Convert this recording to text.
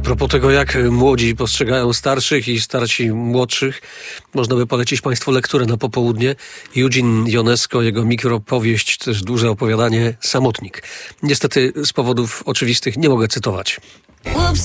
propos tego, jak młodzi postrzegają starszych i starsi młodszych, można by polecić Państwu lekturę na popołudnie. Eugene Ionesco, jego mikropowieść, też duże opowiadanie Samotnik. Niestety z powodów oczywistych nie mogę cytować. Ups.